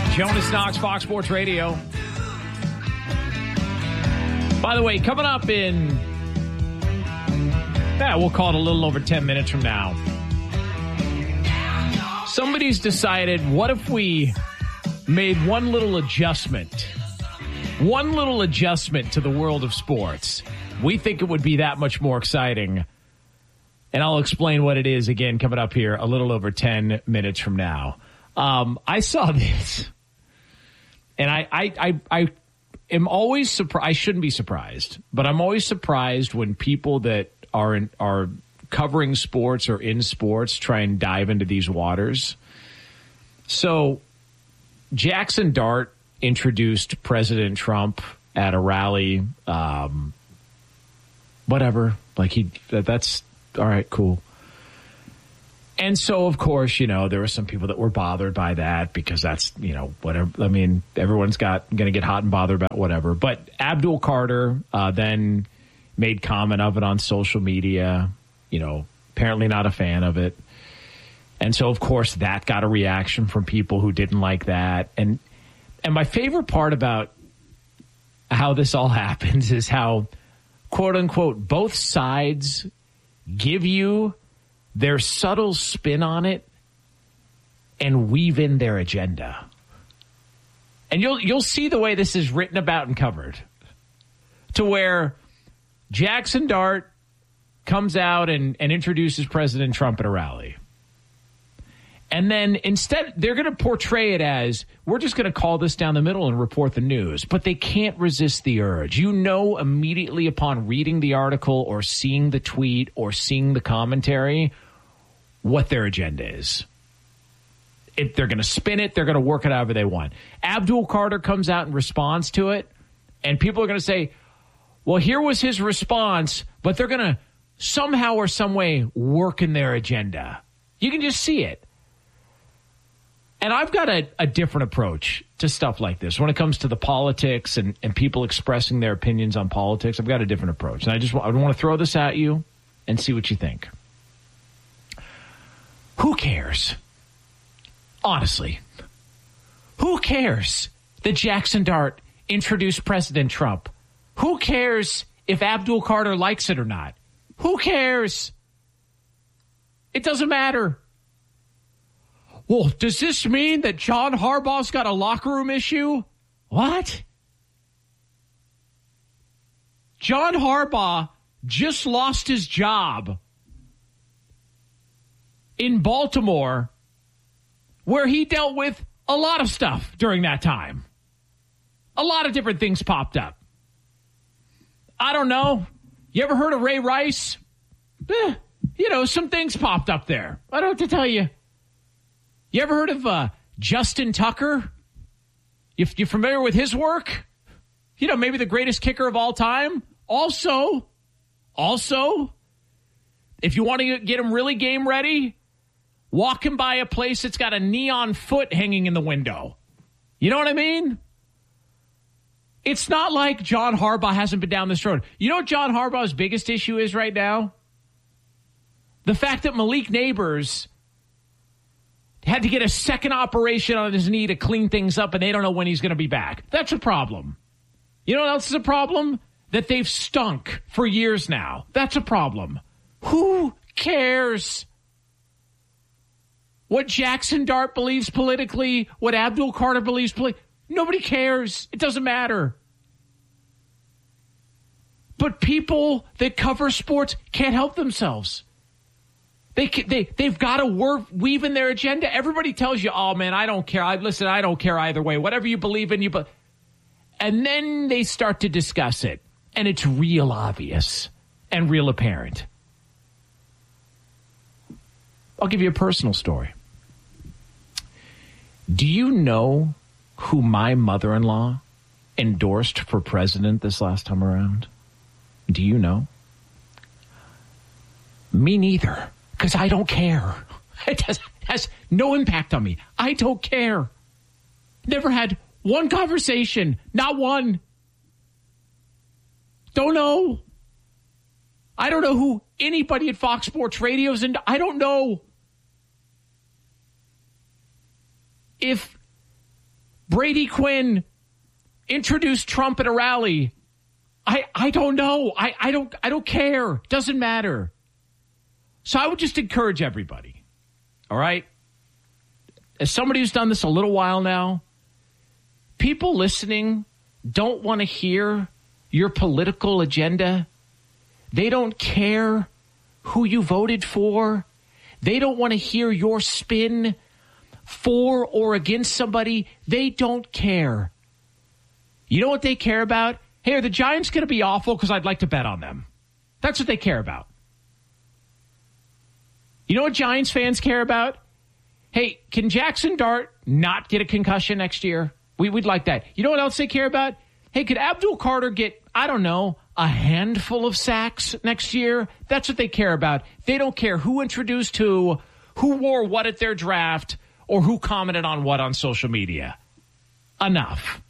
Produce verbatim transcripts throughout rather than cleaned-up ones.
Jonas Knox, Fox Sports Radio. By the way, coming up in, yeah, we'll call it a little over ten minutes from now. Somebody's decided, what if we made one little adjustment, one little adjustment to the world of sports? We think it would be that much more exciting. And I'll explain what it is again coming up here a little over ten minutes from now. Um, I saw this, and I, I, I, I am always surprised. I shouldn't be surprised, but I'm always surprised when people that are in, are covering sports or in sports try and dive into these waters. So Jackson Dart introduced President Trump at a rally. Um, whatever, like he, that's all right, cool. And so, of course, you know, there were some people that were bothered by that because that's, you know, whatever. I mean, everyone's got going to get hot and bothered about whatever. But Abdul Carter uh, then made comment of it on social media, you know, apparently not a fan of it. And so, of course, that got a reaction from people who didn't like that. And and my favorite part about how this all happens is how, quote unquote, both sides give you their subtle spin on it and weave in their agenda. And you'll you'll see the way this is written about and covered, to where Jackson Dart comes out and, and introduces President Trump at a rally. And then instead, they're going to portray it as, we're just going to call this down the middle and report the news. But they can't resist the urge. You know immediately upon reading the article or seeing the tweet or seeing the commentary what their agenda is. If they're going to spin it, they're going to work it however they want. Abdul Carter comes out and responds to it, and people are going to say, well, here was his response, but they're going to somehow or some way work in their agenda. You can just see it. And I've got a, a different approach to stuff like this. When it comes to the politics and, and people expressing their opinions on politics, I've got a different approach. And I just I want to throw this at you and see what you think. Who cares? Honestly, who cares that Jackson Dart introduced President Trump? Who cares if Abdul Carter likes it or not? Who cares? It doesn't matter. Well, does this mean that John Harbaugh's got a locker room issue? What? John Harbaugh just lost his job in Baltimore, where he dealt with a lot of stuff during that time. A lot of different things popped up. I don't know. You ever heard of Ray Rice? Eh, you know, some things popped up there. I don't have to tell you. You ever heard of uh, Justin Tucker? You, you familiar with his work? You know, maybe the greatest kicker of all time. Also, also, if you want to get him really game ready, walk him by a place that's got a neon foot hanging in the window. You know what I mean? It's not like John Harbaugh hasn't been down this road. You know what John Harbaugh's biggest issue is right now? The fact that Malik Neighbors had to get a second operation on his knee to clean things up, and they don't know when he's going to be back. That's a problem. You know what else is a problem? That they've stunk for years now. That's a problem. Who cares what Jackson Dart believes politically, what Abdul Carter believes politically? Nobody cares. It doesn't matter. But people that cover sports can't help themselves. They, they, they've got to work, weave in their agenda. Everybody tells you, oh, man, I don't care. I Listen, I don't care either way. Whatever you believe in, you be-. And then they start to discuss it. And it's real obvious and real apparent. I'll give you a personal story. Do you know who my mother-in-law endorsed for president this last time around? Do you know? Me neither. Because I don't care. It has, has no impact on me. I don't care. Never had one conversation. Not one. Don't know. I don't know who anybody at Fox Sports Radio is. And I don't know if Brady Quinn introduced Trump at a rally. I, I don't know. I, I don't I don't care. Doesn't matter. So I would just encourage everybody. All right? As somebody who's done this a little while now, people listening don't want to hear your political agenda. They don't care who you voted for. They don't want to hear your spin for or against somebody. They don't care. You know what they care about? Hey, are the Giants going to be awful because I'd like to bet on them? That's what they care about. You know what Giants fans care about? Hey, can Jackson Dart not get a concussion next year? We, we'd like that. You know what else they care about? Hey, could Abdul Carter get, I don't know, a handful of sacks next year? That's what they care about. They don't care who introduced who, who wore what at their draft, or who commented on what on social media. Enough.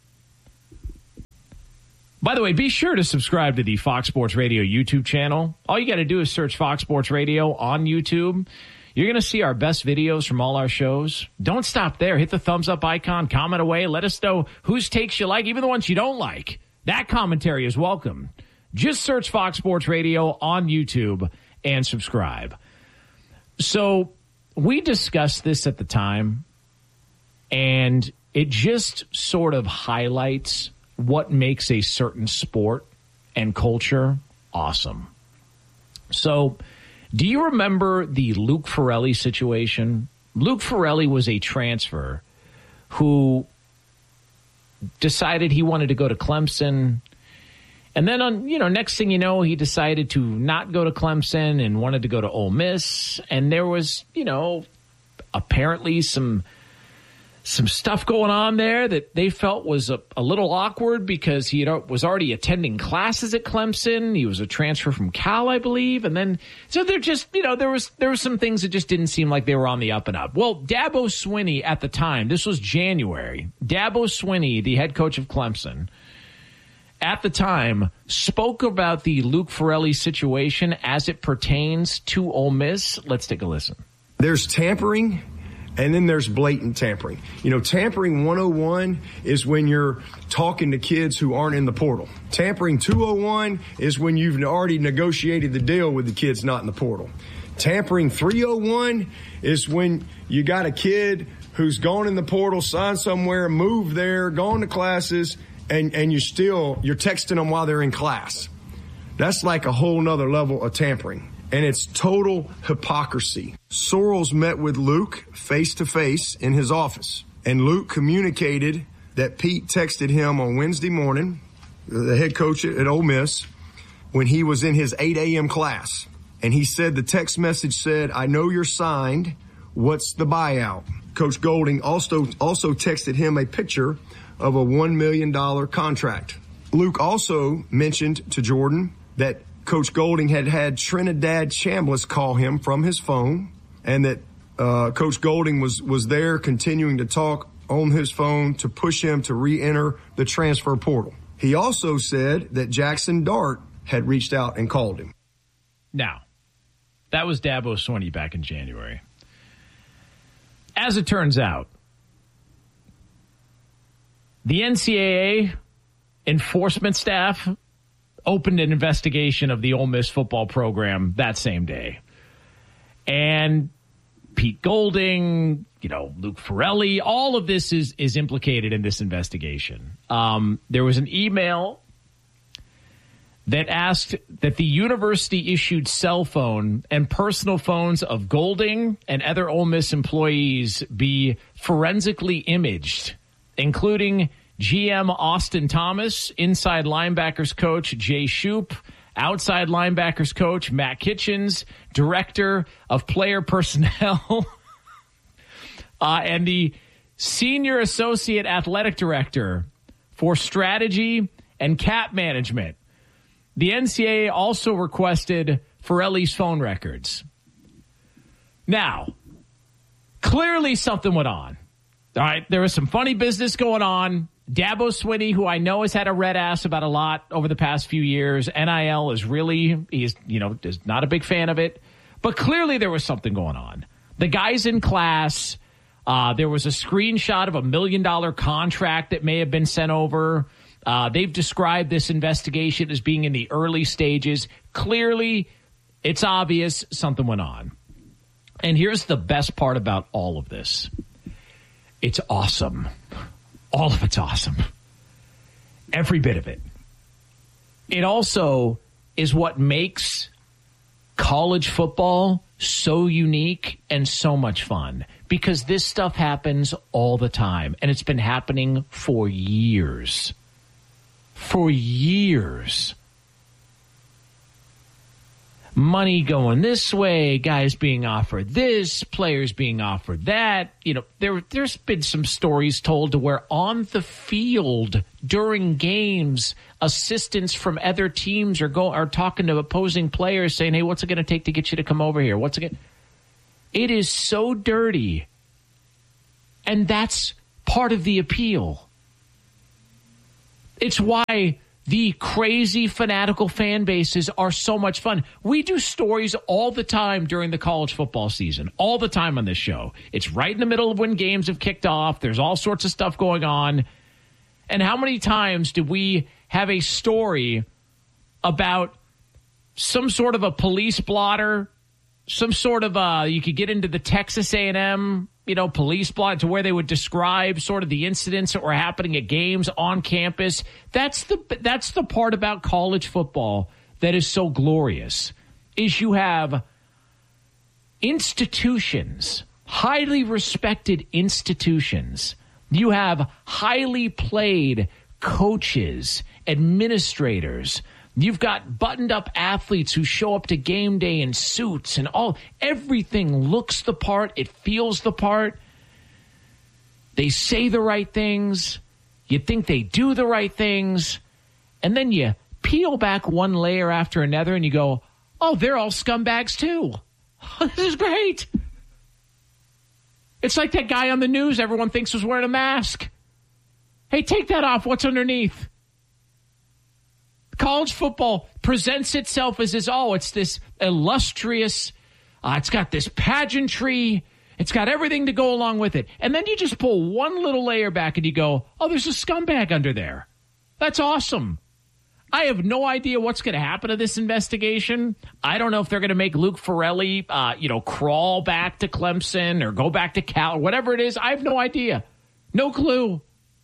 By the way, be sure to subscribe to the Fox Sports Radio YouTube channel. All you got to do is search Fox Sports Radio on YouTube. You're going to see our best videos from all our shows. Don't stop there. Hit the thumbs up icon, comment away. Let us know whose takes you like, even the ones you don't like. That commentary is welcome. Just search Fox Sports Radio on YouTube and subscribe. So we discussed this at the time, and it just sort of highlights what makes a certain sport and culture awesome. So, do you remember the Luke Ferrelli situation? Luke Ferrelli was a transfer who decided he wanted to go to Clemson. And then, on you know, next thing you know, he decided to not go to Clemson and wanted to go to Ole Miss. And there was, you know, apparently some some stuff going on there that they felt was a, a little awkward because he had, was already attending classes at Clemson. He was a transfer from Cal, I believe. And then, so they're just, you know, there was, there were some things that just didn't seem like they were on the up and up. Well, Dabo Swinney at the time, this was January, Dabo Swinney, the head coach of Clemson, at the time spoke about the Luke Ferrelli situation as it pertains to Ole Miss. Let's take a listen. There's tampering. And then there's blatant tampering. You know, tampering one oh one is when you're talking to kids who aren't in the portal. Tampering two oh one is when you've already negotiated the deal with the kids not in the portal. Tampering three oh one is when you got a kid who's gone in the portal, signed somewhere, moved there, gone to classes, and, and you're still, you're texting them while they're in class. That's like a whole nother level of tampering. And it's total hypocrisy. Sorrells met with Luke face-to-face in his office. And Luke communicated that Pete texted him on Wednesday morning, the head coach at Ole Miss, when he was in his eight a.m. class. And he said the text message said, "I know you're signed. What's the buyout?" Coach Golding also, also texted him a picture of a one million dollars contract. Luke also mentioned to Jordan that Coach Golding had had Trinidad Chambliss call him from his phone, and that uh, Coach Golding was, was there continuing to talk on his phone to push him to re-enter the transfer portal. He also said that Jackson Dart had reached out and called him. Now, that was Dabo Swinney back in January. As it turns out, the N C double A enforcement staff opened an investigation of the Ole Miss football program that same day. And Pete Golding, you know, Luke Ferrelli, all of this is, is implicated in this investigation. Um, there was an email that asked that the university issued cell phone and personal phones of Golding and other Ole Miss employees be forensically imaged, including G M Austin Thomas, inside linebackers coach Jay Shoup, outside linebackers coach Matt Kitchens, director of player personnel, uh, and the senior associate athletic director for strategy and cap management. The N C double A also requested Ferrelli's phone records. Now, clearly something went on. All right, there was some funny business going on. Dabo Swinney, who I know has had a red ass about a lot over the past few years. N I L is really, he's, you know, is not a big fan of it. But clearly there was something going on. The guy's in class. Uh, there was a screenshot of a million dollar contract that may have been sent over. Uh, they've described this investigation as being in the early stages. Clearly, it's obvious something went on. And here's the best part about all of this. It's awesome. All of it's awesome. Every bit of it. It also is what makes college football so unique and so much fun, because this stuff happens all the time, and it's been happening for years. For years. Money going this way, guys being offered this, players being offered that. You know, there, there's been some stories told to where on the field during games, assistants from other teams are go are talking to opposing players saying, hey, what's it going to take to get you to come over here? What's it going It is so dirty. And that's part of the appeal. It's why the crazy, fanatical fan bases are so much fun. We do stories all the time during the college football season, all the time on this show. It's right in the middle of when games have kicked off. There's all sorts of stuff going on. And how many times do we have a story about some sort of a police blotter, some sort of a, you could get into the Texas A and M, you know, police blotter, to where they would describe sort of the incidents that were happening at games on campus. That's the that's the part about college football that is so glorious, is you have institutions, highly respected institutions. You have highly played coaches, administrators. You've got buttoned-up athletes who show up to game day in suits and all. Everything looks the part. It feels the part. They say the right things. You think they do the right things. And then you peel back one layer after another and you go, oh, they're all scumbags too. This is great. It's like that guy on the news everyone thinks was wearing a mask. Hey, take that off. What's underneath? College football presents itself as this, oh, it's this illustrious, uh, it's got this pageantry, it's got everything to go along with it. And then you just pull one little layer back and you go, oh, there's a scumbag under there. That's awesome. I have no idea what's going to happen to this investigation. I don't know if they're going to make Luke Farrelly, uh, you know, crawl back to Clemson or go back to Cal or whatever it is. I have no idea. No clue.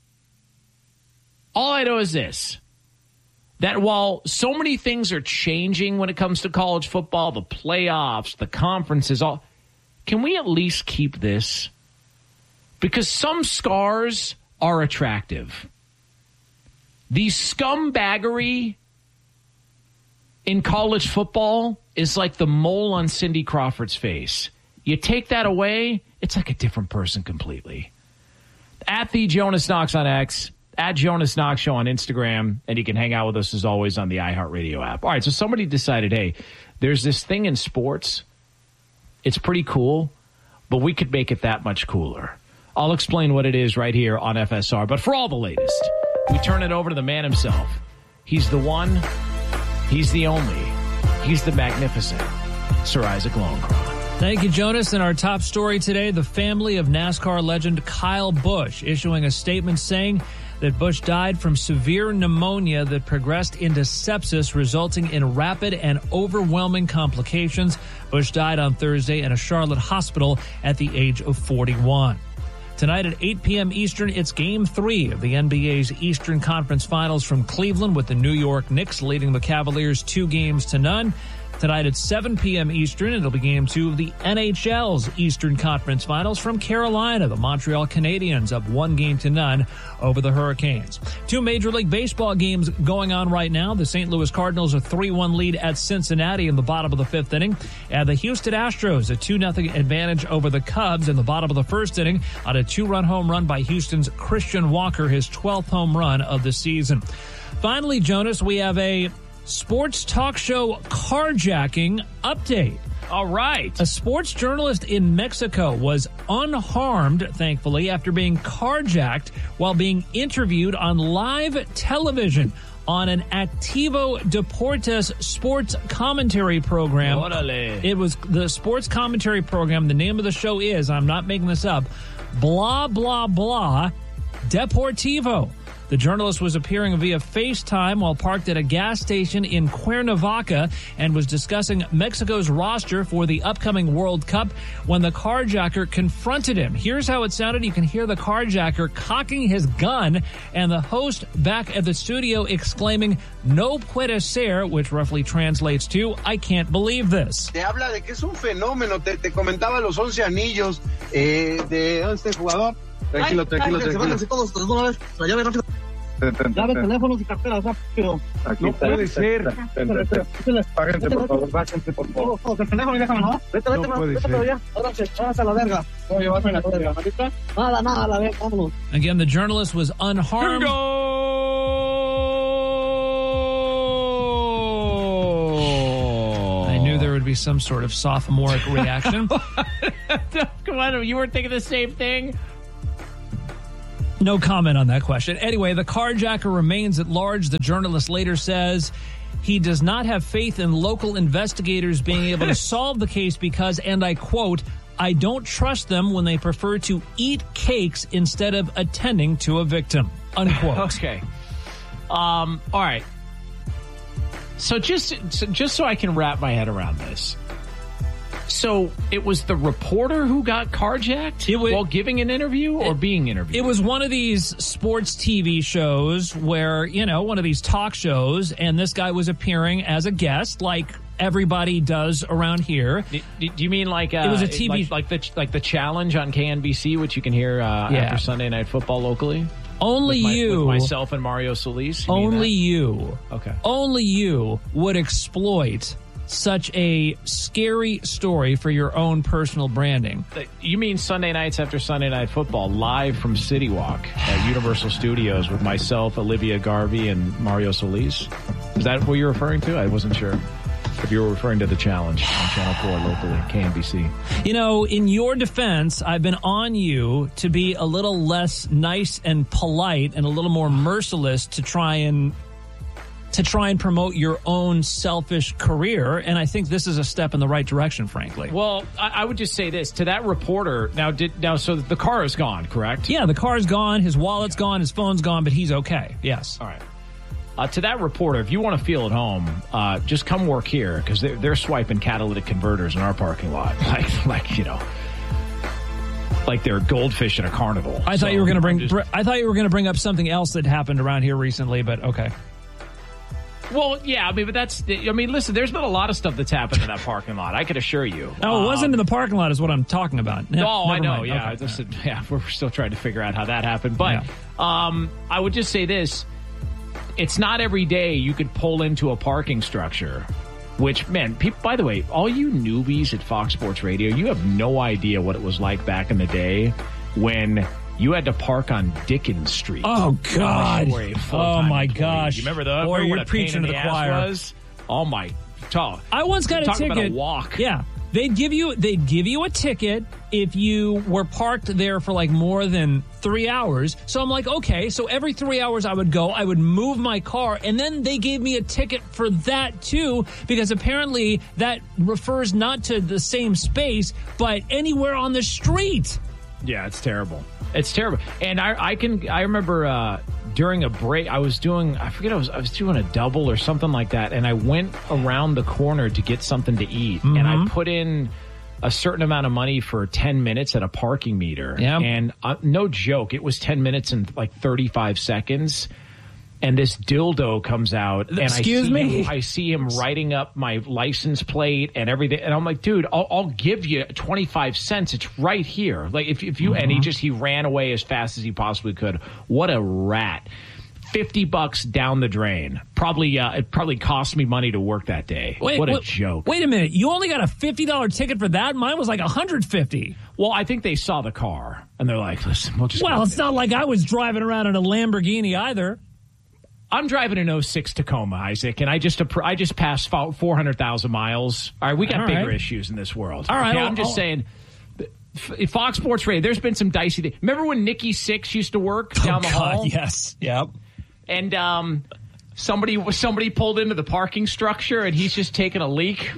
All I know is this. That while so many things are changing when it comes to college football, the playoffs, the conferences, all, can we at least keep this? Because some scars are attractive. The scumbaggery in college football is like the mole on Cindy Crawford's face. You take that away, it's like a different person completely. At the Jonas Knox on X. At Jonas Knox Show on Instagram, and you can hang out with us as always on the iHeartRadio app. All right, so somebody decided, hey, there's this thing in sports. It's pretty cool, but we could make it that much cooler. I'll explain what it is right here on F S R. But for all the latest, we turn it over to the man himself. He's the one. He's the only. He's the magnificent Sir Isaac Lowenkron. Thank you, Jonas. And our top story today, the family of NASCAR legend Kyle Busch issuing a statement saying that Busch died from severe pneumonia that progressed into sepsis, resulting in rapid and overwhelming complications. Busch died on Thursday in a Charlotte hospital at the age of forty-one. Tonight at eight p.m. Eastern, it's Game three of the N B A's Eastern Conference Finals from Cleveland, with the New York Knicks leading the Cavaliers two games to none. Tonight at seven p.m. Eastern, it'll be Game two of the N H L's Eastern Conference Finals from Carolina. The Montreal Canadiens up one game to none over the Hurricanes. Two Major League Baseball games going on right now. The Saint Louis Cardinals a three one lead at Cincinnati in the bottom of the fifth inning. And the Houston Astros a two nothing advantage over the Cubs in the bottom of the first inning on a two-run home run by Houston's Christian Walker, his twelfth home run of the season. Finally, Jonas, we have a sports talk show carjacking update. All right. A sports journalist in Mexico was unharmed, thankfully, after being carjacked while being interviewed on live television on an Activo Deportes sports commentary program. Orale. It was the sports commentary program. The name of the show is, I'm not making this up, Blah, Blah, Blah Deportivo. The journalist was appearing via FaceTime while parked at a gas station in Cuernavaca and was discussing Mexico's roster for the upcoming World Cup when the carjacker confronted him. Here's how it sounded. You can hear the carjacker cocking his gun and the host back at the studio exclaiming, "No puede ser," which roughly translates to, "I can't believe this." Te habla de que es un fenómeno. Te, te comentaba los once anillos eh, de este jugador. Tranquilo, tranquilo, tranquilo. Todos, todos, una vez. La llave rápido. Llave, teléfonos y carteras rápido. No puede ser. Páguense, por favor. Bájense, por favor. Todos, el teléfono y déjame, ¿no? Vete, vete, vete, vete, ya. Ahora se echas a la verga. Voy a llevarme la verga. Nada, nada, a la verga. Vámonos. Again, the journalist was unharmed. I knew there would be some sort of sophomoric reaction. Come on, you weren't thinking the same thing? No comment on that question. Anyway, the carjacker remains at large. The journalist later says he does not have faith in local investigators being able to solve the case because, and I quote, "I don't trust them when they prefer to eat cakes instead of attending to a victim," unquote. Okay. Um, all right. So just, so just so I can wrap my head around this. So it was the reporter who got carjacked it was, while giving an interview or it, being interviewed? It was one of these sports T V shows where, you know, one of these talk shows, and this guy was appearing as a guest like everybody does around here. Do, do you mean like uh, it was a T V like, like the like the challenge on K N B C, which you can hear uh, yeah. after Sunday Night Football locally? Only with my, you, with myself and Mario Solis. You only you, okay. Only you would exploit such a scary story for your own personal branding. You mean Sunday nights after Sunday Night Football, live from City Walk at Universal Studios with myself, Olivia Garvey, and Mario Solis? Is that what you're referring to? I wasn't sure if you were referring to the challenge on Channel four locally, K N B C. You know, in your defense, I've been on you to be a little less nice and polite and a little more merciless to try and to try and promote your own selfish career, and I think this is a step in the right direction, frankly. Well, I, I would just say this to that reporter. Now, did now so the car is gone, correct? Yeah, the car's gone, his wallet's yeah. gone, his phone's gone, but he's okay. Yes. All right. Uh, to that reporter, if you want to feel at home, uh, just come work here because they're, they're swiping catalytic converters in our parking lot, like like you know, like they're goldfish at a carnival. I so thought you were going to bring. just, I thought you were going to bring up something else that happened around here recently, but okay. Well, yeah, I mean, but that's, I mean, listen, there's been a lot of stuff that's happened in that parking lot. I can assure you. Oh, it wasn't um, in the parking lot is what I'm talking about. No, oh, I know, mind. yeah. Okay. Just, yeah, we're still trying to figure out how that happened. But yeah. um, I would just say this. It's not every day you could pull into a parking structure, which, man, people, by the way, all you newbies at Fox Sports Radio, you have no idea what it was like back in the day when you had to park on Dickens Street. Oh, God. Oh, my employee. gosh. You remember the Boy, remember you're preaching to the, the choir. Was? Oh, my. Talk. I once got a Talk ticket. About a walk. Yeah. They'd give you they'd give you a ticket if you were parked there for like more than three hours. So I'm like, okay, so every three hours I would go, I would move my car, and then they gave me a ticket for that too, because apparently that refers not to the same space, but anywhere on the street. Yeah, it's terrible. It's terrible. And I, I can, I remember uh, during a break, I was doing, I forget, I was, I was doing a double or something like that. And I went around the corner to get something to eat. Mm-hmm. And I put in a certain amount of money for ten minutes at a parking meter. Yeah. And uh, no joke, it was ten minutes and like thirty-five seconds. And this dildo comes out, and Excuse I see me? him, I see him writing up my license plate and everything, and I'm like, dude, I'll, I'll give you twenty-five cents. It's right here. Like if if you mm-hmm. and he just he ran away as fast as he possibly could. What a rat! Fifty bucks down the drain. Probably uh, it probably cost me money to work that day. Wait, what a wait, joke! Wait a minute, you only got a fifty dollar ticket for that? Mine was like a hundred fifty. Well, I think they saw the car and they're like, listen, we'll just. Well, it's not like I was driving around in a Lamborghini either. I'm driving an oh six Tacoma, Isaac, and I just I just passed four hundred thousand miles. All right, we got All bigger right. issues in this world. All right, okay, I'll, I'm just I'll, saying. Fox Sports Radio, there's been some dicey things. Remember when Nikki Sixx used to work down oh the God, hall? Yes. Yep. And um, somebody somebody pulled into the parking structure, and he's just taking a leak.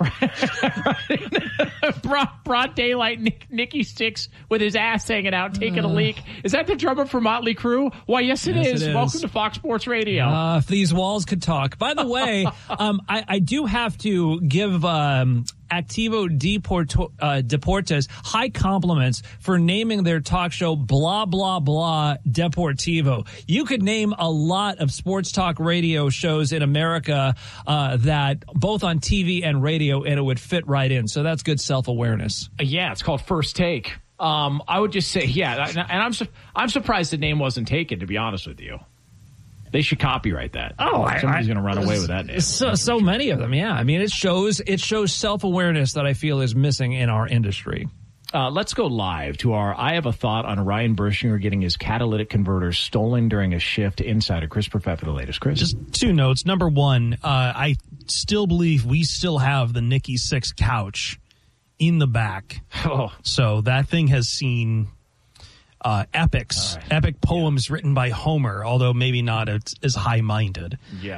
broad, broad daylight, Nick, Nikki Sixx with his ass hanging out, taking a leak. Is that the drummer for Motley Crue? Why, yes, it, yes is. it is. Welcome to Fox Sports Radio. Uh, if these walls could talk. By the way, um, I, I do have to give um, Activo Deporto, uh, Deportes high compliments for naming their talk show blah, blah, blah Deportivo. You could name a lot of sports talk radio shows in America uh, that both on T V and radio, and it would fit right in. So that's good self-awareness. Yeah, it's called First Take. Um, I would just say, yeah, and I'm su- I'm surprised the name wasn't taken, to be honest with you. They should copyright that. Oh, I, somebody's going to run away I, with that name. So, so many of them, yeah. I mean, it shows it shows self-awareness that I feel is missing in our industry. Uh, let's go live to our I Have a Thought on Ryan Bershinger getting his catalytic converter stolen during a shift. Insider Chris Perfett for the latest. Chris? Just two notes. Number one, uh, I still believe we still have the Nikki Sixx couch in the back. Oh. So that thing has seen uh, epics, right. epic poems yeah. written by Homer, although maybe not as, as high-minded. Yeah.